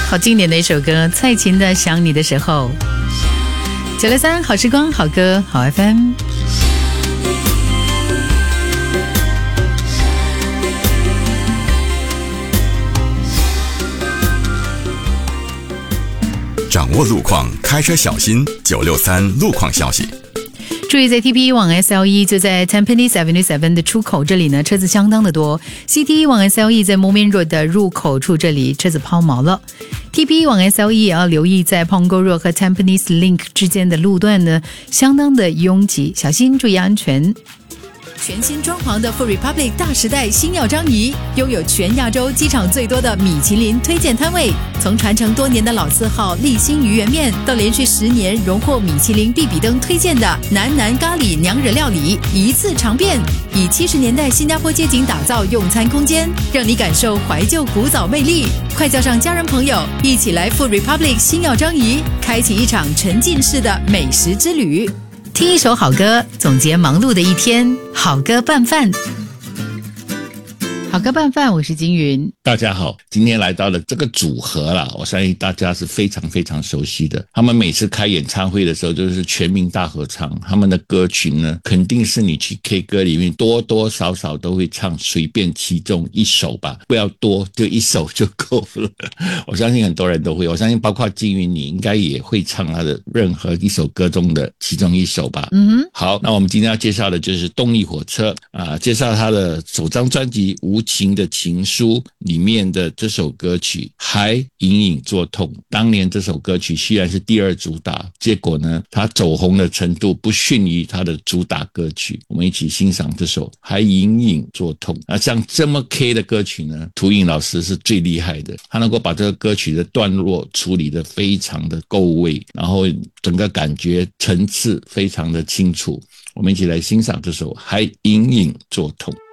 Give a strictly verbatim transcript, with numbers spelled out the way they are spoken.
好经典的一首歌，蔡琴的《想你的时候》。九六三好时光，好歌，好 F M。 掌握路况，开车小心。九六三路况消息。 注意，在 T P 一 往 S L E 就在 Tampines Avenue 七的出口这里呢，车子相当的多。C T 一 往 S L E 在 Moulmein Road 的入口处这里，车子抛锚了。T P 一 往 S L E 也要留意，在 Punggol Road 和 Tampines Link 之间的路段呢，相当的拥挤，小心注意安全。全新装潢的 Food Republic 大时代星耀张仪，拥有全亚洲机场最多的米其林推荐摊位。从传承多年的老字号立新鱼圆面，到连续十年荣获米其林必比登推荐的南南咖喱娘惹料理，一次尝遍。以七十年代新加坡街景打造用餐空间，让你感受怀旧古早魅力。快叫上家人朋友，一起来 Food Republic 星耀张仪，开启一场沉浸式的美食之旅。听一首好歌，总结忙碌的一天。好歌拌饭，好歌拌饭，我是金云。 大家好，今天来到了这个组合啦，我相信大家是非常非常熟悉的。他们每次开演唱会的时候就是全民大合唱，他们的歌曲呢，肯定是你去 K 歌里面多多少少都会唱，随便其中一首吧，不要多，就一首就够了。我相信很多人都会，我相信包括金云你应该也会唱他的任何一首歌中的其中一首吧。 嗯哼， 好，那我们今天要介绍的就是动力火车啊，介绍他的首张专辑《无情的情书》里面的这首歌曲还隐隐作痛。当年这首歌曲虽然是第二主打，结果呢它走红的程度不逊于它的主打歌曲。我们一起欣赏这首还隐隐作痛。那像这么 K 的歌曲呢，涂颖老师是最厉害的，他能够把这个歌曲的段落处理得非常的够位，然后整个感觉层次非常的清楚。我们一起来欣赏这首还隐隐作痛。